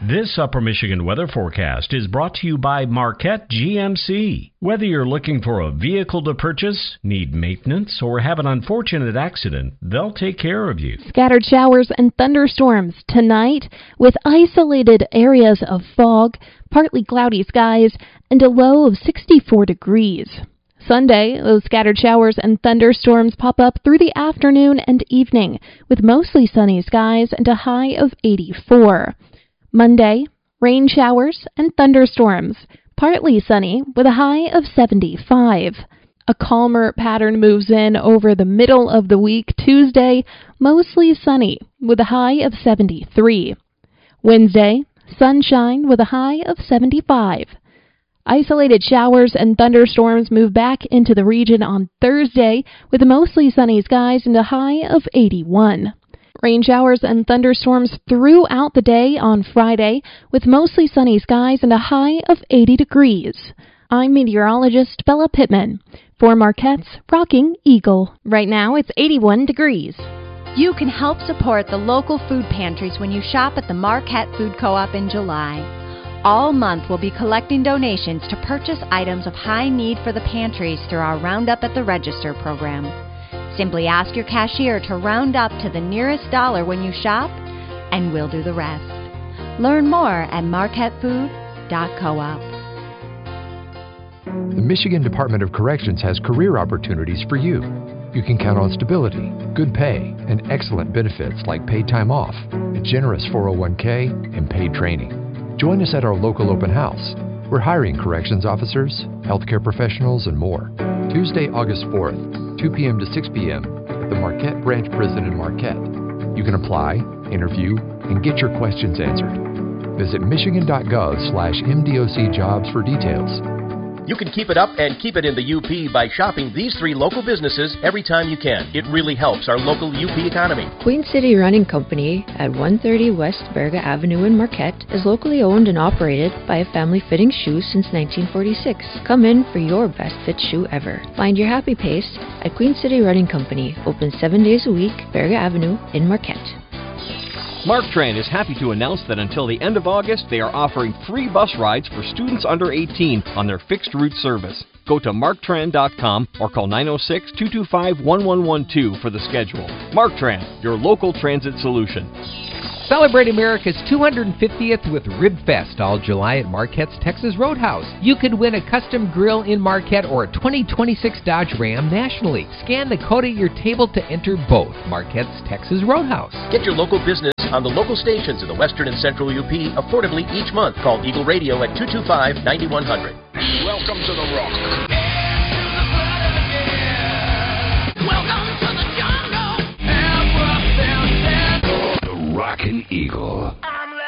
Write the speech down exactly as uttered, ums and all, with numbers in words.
This Upper Michigan weather forecast is brought to you by Marquette G M C. Whether you're looking for a vehicle to purchase, need maintenance, or have an unfortunate accident, they'll take care of you. Scattered showers and thunderstorms tonight with isolated areas of fog, partly cloudy skies, and a low of sixty-four degrees. Sunday, those scattered showers and thunderstorms pop up through the afternoon and evening with mostly sunny skies and a high of eighty-four. Monday, rain showers and thunderstorms, partly sunny with a high of seventy-five. A calmer pattern moves in over the middle of the week. Tuesday, mostly sunny with a high of seventy-three. Wednesday, sunshine with a high of seventy-five. Isolated showers and thunderstorms move back into the region on Thursday with mostly sunny skies and a high of eighty-one. Rain showers and thunderstorms throughout the day on Friday with mostly sunny skies and a high of eighty degrees. I'm meteorologist Bella Pittman for Marquette's Rocking Eagle. Right now it's eighty-one degrees. You can help support the local food pantries when you shop at the Marquette Food Co-op in July. All month we'll be collecting donations to purchase items of high need for the pantries through our Roundup at the Register program. Simply ask your cashier to round up to the nearest dollar when you shop, and we'll do the rest. Learn more at marquette food dot coop. The Michigan Department of Corrections has career opportunities for you. You can count on stability, good pay, and excellent benefits like paid time off, a generous four oh one k, and paid training. Join us at our local open house. We're hiring corrections officers, healthcare professionals, and more. Tuesday, August fourth, two p.m. to six p.m. at the Marquette Branch Prison in Marquette. You can apply, interview, and get your questions answered. Visit michigan.gov slash MDOC jobs for details. You can keep it up and keep it in the U P by shopping these three local businesses every time you can. It really helps our local U P economy. Queen City Running Company at one thirty West Berga Avenue in Marquette is locally owned and operated by a family fitting shoes since nineteen forty-six. Come in for your best fit shoe ever. Find your happy pace at Queen City Running Company, open seven days a week, Berga Avenue in Marquette. MarkTran is happy to announce that until the end of August, they are offering free bus rides for students under eighteen on their fixed route service. Go to mark tran dot com or call nine oh six, two two five, one one one two for the schedule. MarkTran, your local transit solution. Celebrate America's two hundred fiftieth with Rib Fest all July at Marquette's Texas Roadhouse. You could win a custom grill in Marquette or a twenty twenty-six Dodge Ram nationally. Scan the code at your table to enter both. Marquette's Texas Roadhouse. Get your local business on the local stations in the western and central U P affordably each month. Call Eagle Radio at two two five, nine one zero zero. Welcome to the Rock. Welcome to the jungle. The Rockin' Eagle.